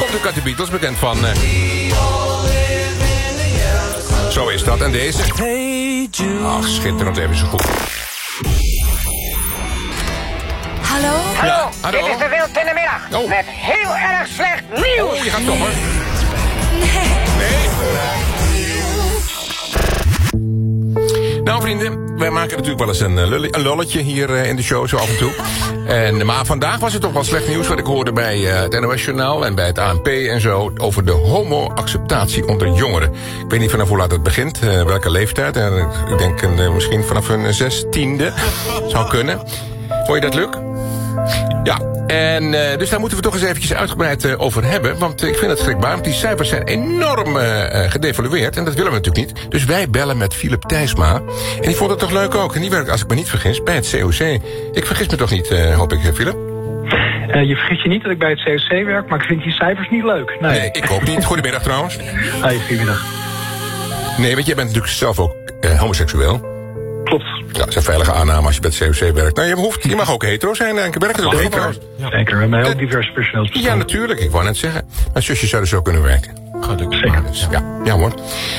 natuurlijk uit de Beatles, bekend van... Zo is dat. En deze? Hey Jude. Ach, schitterend, even zo goed. Hallo? Ja, hallo? Dit is de Wild in de middag. Oh. Met heel erg slecht nieuws. Oh, je gaat toch, hoor. Nee. Nou, vrienden, wij maken natuurlijk wel eens een lolletje hier in de show, zo af en toe. Maar vandaag was het toch wel slecht nieuws wat ik hoorde bij het NOS-journaal en bij het ANP en zo over de homo-acceptatie onder jongeren. Ik weet niet vanaf hoe laat het begint, welke leeftijd. Ik denk misschien vanaf hun 16e zou kunnen. Vond je dat leuk? Ja, en dus daar moeten we toch eens eventjes uitgebreid over hebben. Want ik vind het schrikbarend. Die cijfers zijn enorm gedevalueerd. En dat willen we natuurlijk niet. Dus wij bellen met Philip Tijsma. En die vond het toch leuk ook. En die werkt, als ik me niet vergis, bij het COC. Ik vergis me toch niet, hoop ik, Philip? Je vergist je niet dat ik bij het COC werk, maar ik vind die cijfers niet leuk. Nee, ik ook niet. Goedemiddag trouwens. Goedemiddag. Nee, want jij bent natuurlijk zelf ook homoseksueel. Klopt. Ja, dat is een veilige aanname als je bij het COC werkt. Nou, je mag ook hetero zijn en werken ook hetero. Zeker, we hebben heel divers personeel. Ja, natuurlijk. Ik wou net zeggen. Mijn zusjes zouden zo kunnen werken. Zeker. Dus, ja hoor.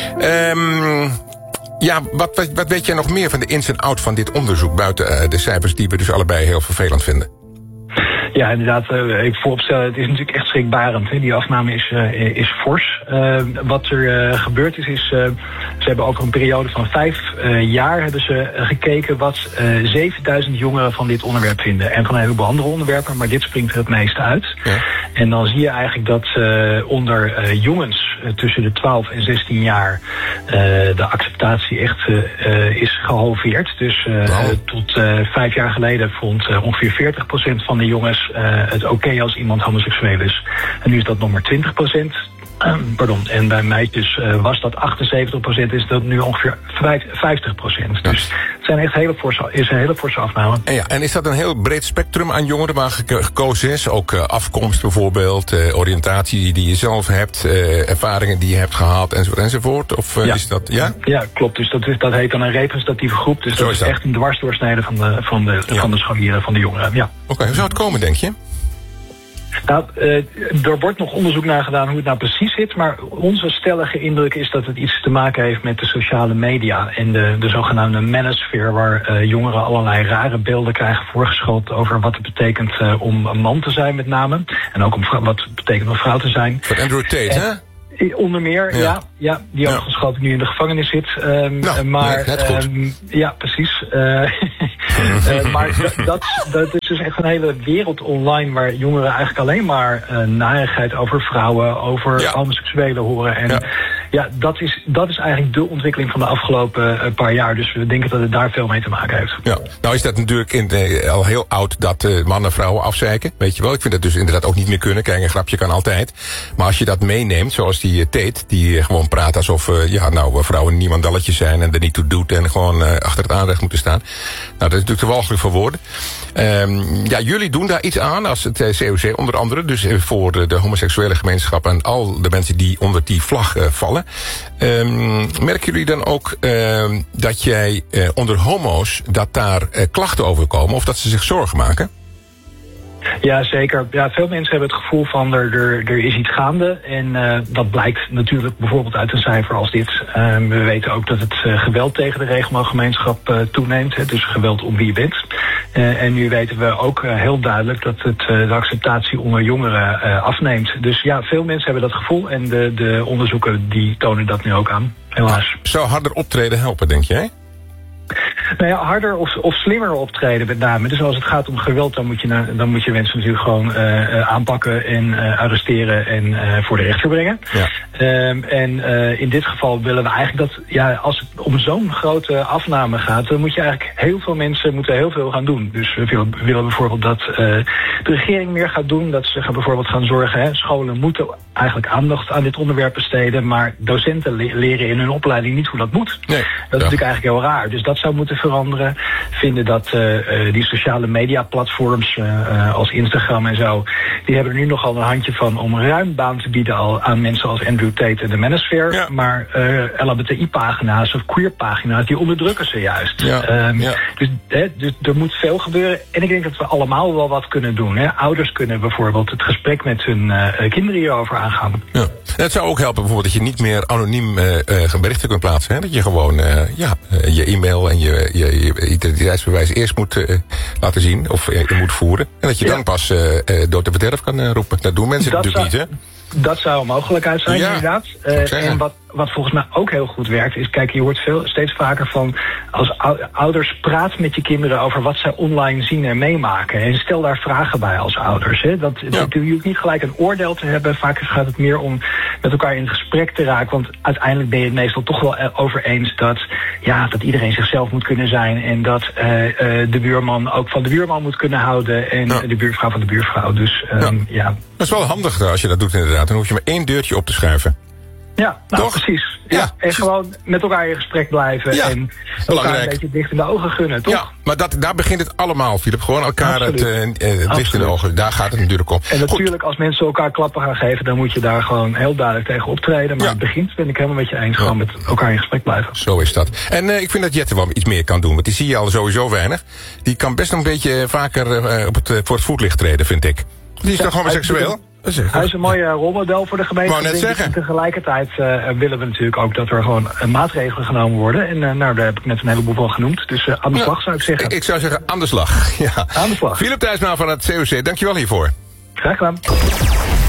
Ja, wat weet jij nog meer van de ins en outs van dit onderzoek... buiten de cijfers die we dus allebei heel vervelend vinden? Ja, inderdaad. Ik vooropstellen, het is natuurlijk echt schrikbarend. Hè. Die afname is fors. Wat er gebeurd is... ze hebben over een periode van 5 jaar hebben ze gekeken... wat 7000 jongeren van dit onderwerp vinden. En van een heleboel andere onderwerpen, maar dit springt er het meeste uit. Ja. En dan zie je eigenlijk dat onder jongens tussen de 12 en 16 jaar... de acceptatie echt is gehalveerd. Dus tot 5 jaar geleden vond ongeveer 40% van de jongens... het oké als iemand homoseksueel is. En nu is dat nog maar 20%. Pardon, en bij meisjes was dat 78%, is dat nu ongeveer 50%. Dus het zijn echt is een hele forse afname. En is dat een heel breed spectrum aan jongeren waar gekozen is? Ook afkomst bijvoorbeeld, oriëntatie die je zelf hebt, ervaringen die je hebt gehad enzovoort? Of is dat, ja? Ja, klopt. Dus dat heet dan een representatieve groep. Dus dat is echt een dwarsdoorsnede van de scholieren, van de jongeren. Ja. Oké, hoe zou het komen, denk je? Nou, er wordt nog onderzoek naar gedaan hoe het nou precies zit, maar onze stellige indruk is dat het iets te maken heeft met de sociale media en de zogenaamde manosphere, waar jongeren allerlei rare beelden krijgen voorgeschoteld over wat het betekent om een man te zijn met name, en ook om wat het betekent om vrouw te zijn. Van Andrew Tate, hè? Onder meer, ja die overigens geloof ik nu in de gevangenis zit. Ja, precies. Maar dat is dus echt een hele wereld online waar jongeren eigenlijk alleen maar narigheid over vrouwen, over homoseksuelen horen. En dat is eigenlijk de ontwikkeling van de afgelopen paar jaar. Dus we denken dat het daar veel mee te maken heeft. Ja, nou is dat natuurlijk al heel oud dat mannen vrouwen afzeiken. Weet je wel, ik vind dat dus inderdaad ook niet meer kunnen. Kijk, een grapje kan altijd. Maar als je dat meeneemt, zoals die Tate, die gewoon praat alsof vrouwen niemandalletjes zijn en er niet toe doet en gewoon achter het aanrecht moeten staan. Nou, dat is natuurlijk te walgelijk voor woorden. Jullie doen daar iets aan als het COC onder andere, dus voor de homoseksuele gemeenschap en al de mensen die onder die vlag vallen. Merken jullie dan ook dat jij onder homo's, dat daar klachten over komen of dat ze zich zorgen maken? Ja, zeker. Ja, veel mensen hebben het gevoel van er is iets gaande. En dat blijkt natuurlijk bijvoorbeeld uit een cijfer als dit. We weten ook dat het geweld tegen de regenbooggemeenschap toeneemt. Hè, dus geweld om wie je bent. En nu weten we ook heel duidelijk dat de acceptatie onder jongeren afneemt. Dus ja, veel mensen hebben dat gevoel. En de onderzoeken die tonen dat nu ook aan. Helaas. Zou harder optreden helpen, denk jij? Nou ja, harder of slimmer optreden met name. Dus als het gaat om geweld, dan moet je mensen natuurlijk gewoon aanpakken en arresteren en voor de rechter brengen. Ja. In dit geval willen we eigenlijk dat, als het om zo'n grote afname gaat, dan moet je eigenlijk heel veel mensen moeten heel veel gaan doen. Dus we willen bijvoorbeeld dat de regering meer gaat doen, dat ze bijvoorbeeld gaan zorgen. Scholen moeten eigenlijk aandacht aan dit onderwerp besteden, maar docenten leren in hun opleiding niet hoe dat moet. Nee. Dat is natuurlijk eigenlijk heel raar. Dus dat zou moeten veranderen. Vinden dat die sociale media platforms als Instagram en zo, die hebben er nu nogal een handje van om ruim baan te bieden al aan mensen als Andrew Tate en de Manosphere. Ja. Maar LHBTI-pagina's of queer-pagina's, die onderdrukken ze juist. Ja. Dus er moet veel gebeuren. En ik denk dat we allemaal wel wat kunnen doen. Hè. Ouders kunnen bijvoorbeeld het gesprek met hun kinderen hierover aangaan. Ja. Het zou ook helpen bijvoorbeeld dat je niet meer anoniem berichten kunt plaatsen. Hè? Dat je gewoon je e-mail en je identiteitsbewijs eerst moet laten zien of je moet voeren. En dat je dan pas door de verderf kan roepen. Dat doen mensen natuurlijk niet, hè? Dat zou een mogelijkheid zijn, inderdaad. En wat volgens mij ook heel goed werkt is, kijk, je hoort steeds vaker van, als ouders, praat met je kinderen over wat zij online zien en meemaken. En stel daar vragen bij als ouders. Hè. Je hoeft niet gelijk een oordeel te hebben. Vaak gaat het meer om met elkaar in het gesprek te raken. Want uiteindelijk ben je het meestal toch wel over eens dat iedereen zichzelf moet kunnen zijn. En dat de buurman ook van de buurman moet kunnen houden. En de buurvrouw van de buurvrouw. Dus Dat is wel handig als je dat doet, inderdaad. Dan hoef je maar 1 deurtje op te schuiven. Ja, precies. Ja, en gewoon met elkaar in gesprek blijven en elkaar een beetje dicht in de ogen gunnen, toch? Ja, maar daar begint het allemaal, Philip. Gewoon elkaar het dicht in de ogen. Daar gaat het natuurlijk om. En natuurlijk, als mensen elkaar klappen gaan geven, dan moet je daar gewoon heel duidelijk tegen optreden. Maar het begint, ben ik helemaal met je eens, gewoon met elkaar in gesprek blijven. Zo is dat. En ik vind dat Jette wel iets meer kan doen, want die zie je al sowieso weinig. Die kan best een beetje vaker voor het voetlicht treden, vind ik. Die is toch gewoon seksueel? Hij is een mooi rolmodel voor de gemeente. Wou net zeggen. En tegelijkertijd willen we natuurlijk ook dat er gewoon maatregelen genomen worden. En daar heb ik net een heleboel van genoemd. Dus aan de slag zou ik zeggen. Ik zou zeggen aan de slag. Ja. Aan de slag. Philip Tijsma van het COC, dankjewel hiervoor. Graag gedaan.